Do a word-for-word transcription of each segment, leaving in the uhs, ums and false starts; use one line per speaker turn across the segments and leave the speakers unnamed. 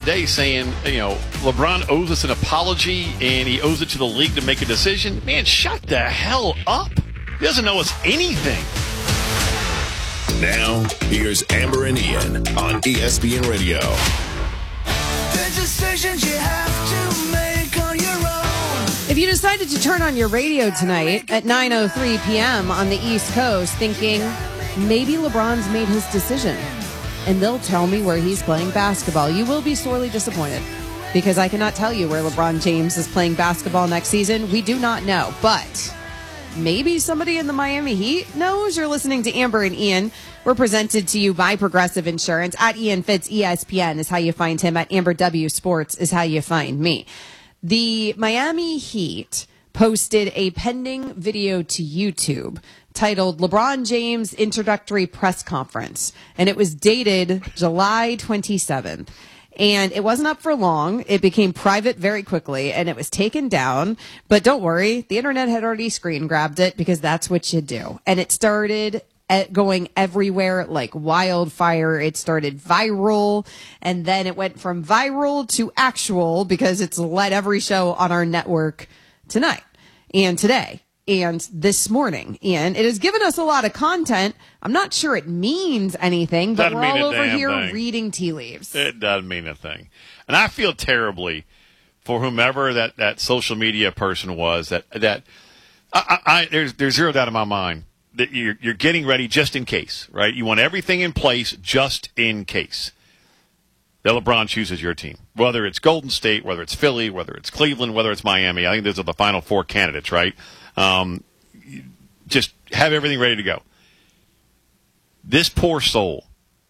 today saying, you know, LeBron owes us an apology and he owes it to the league to make a decision. Man, shut the hell up. He doesn't owe us anything.
Now, here's Amber and Ian on E S P N Radio.
The decisions you have to make on your own.
If you decided to turn on your radio tonight at nine oh three p.m. on the East Coast thinking maybe LeBron's made his decision and they'll tell me where he's playing basketball, you will be sorely disappointed because I cannot tell you where LeBron James is playing basketball next season. We do not know, but maybe somebody in the Miami Heat knows. You're listening to Amber and Ian. We're presented to you by Progressive Insurance. At Ian Fitz, E S P N is how you find him. At Amber W Sports is how you find me. The Miami Heat posted a pending video to YouTube titled LeBron James Introductory Press Conference, and it was dated July twenty-seventh. And it wasn't up for long. It became private very quickly, and it was taken down. But don't worry, the internet had already screen grabbed it because that's what you do. And it started at going everywhere like wildfire. It started viral, and then it went from viral to actual because it's led every show on our network tonight and today and this morning. And it has given us a lot of content. I'm not sure it means anything, but
Doesn't
we're
mean
all
a
over
damn
here
thing.
reading tea leaves.
It doesn't mean a thing. And I feel terribly for whomever that, that social media person was. That that I, I, there's there's zero doubt in my mind that you're you're getting ready just in case, right? You want everything in place just in case that LeBron chooses your team, whether it's Golden State, whether it's Philly, whether it's Cleveland, whether it's Miami. I think those are the final four candidates, right? Um, just have everything ready to go. This poor soul,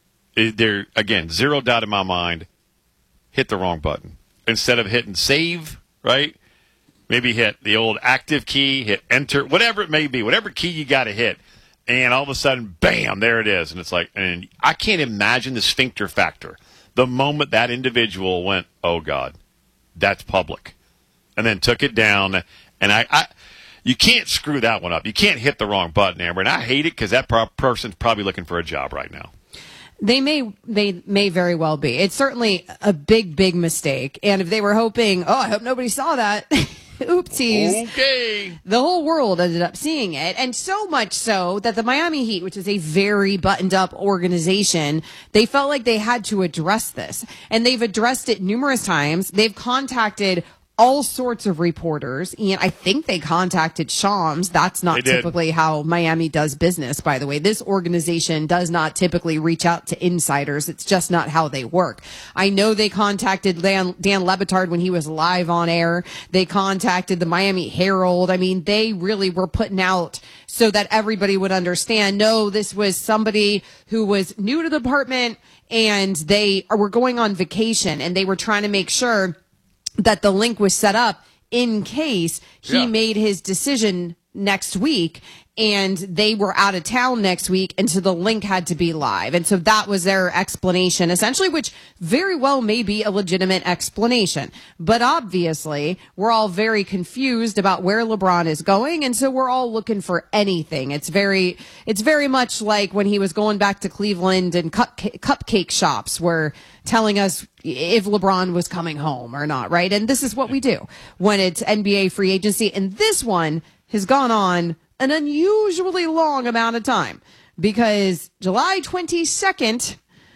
there again, zero doubt in my mind, hit the wrong button. Instead of hitting save, right? Maybe hit the old active key, hit enter, whatever it may be, whatever key you got to hit, and all of a sudden, bam, there it is. And it's like, and I can't imagine the sphincter factor. The moment that individual went, oh, God, that's public, and then took it down, and I, I you can't screw that one up. You can't hit the wrong button, Amber, and I hate it because that pro- person's probably looking for a job right now.
They may, they may very well be. It's certainly a big, big mistake. And if they were hoping, oh, I hope nobody saw that. Oopsies.
Okay.
The whole world ended up seeing it. And so much so that the Miami Heat, which is a very buttoned up organization, they felt like they had to address this. And they've addressed it numerous times. They've contacted all sorts of reporters, and I think they contacted Shams. That's not typically how Miami does business, by the way. This organization does not typically reach out to insiders. It's just not how they work. I know they contacted Dan, Dan Le Batard when he was live on air. They contacted the Miami Herald. I mean, they really were putting out so that everybody would understand, no, this was somebody who was new to the department, and they were going on vacation, and they were trying to make sure that the link was set up in case he
yeah.
made his decision next week and they were out of town next week, and so the link had to be live. And so that was their explanation, essentially, which very well may be a legitimate explanation. But obviously, we're all very confused about where LeBron is going, and so we're all looking for anything. It's very, it's very much like when he was going back to Cleveland and cupcake, cupcake shops were telling us if LeBron was coming home or not, right? And this is what we do when it's N B A free agency. And this one has gone on an unusually long amount of time because July twenty-second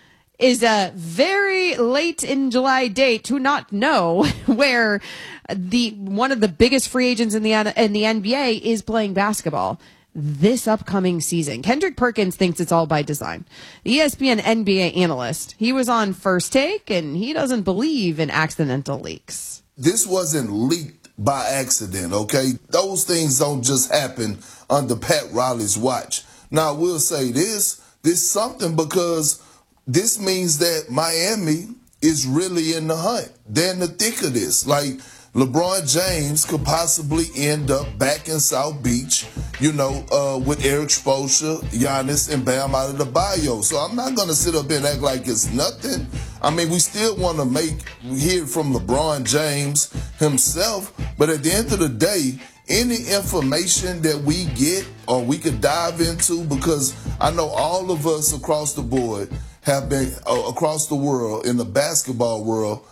is a very late in July date to not know where the one of the biggest free agents in the in the N B A is playing basketball this upcoming season. Kendrick Perkins thinks it's all by design. The E S P N N B A analyst, he was on First Take, and he doesn't believe in accidental leaks.
This wasn't leaked by accident, okay? Those things don't just happen under Pat Riley's watch. Now, I will say this, this something because this means that Miami is really in the hunt. They're in the thick of this. Like, LeBron James could possibly end up back in South Beach, you know, uh, with Eric Spoelstra, Giannis, and Bam Adebayo. So I'm not going to sit up and act like it's nothing. I mean, we still want to make hear from LeBron James himself. But at the end of the day, any information that we get or we could dive into, because I know all of us across the board have been, uh, across the world, in the basketball world,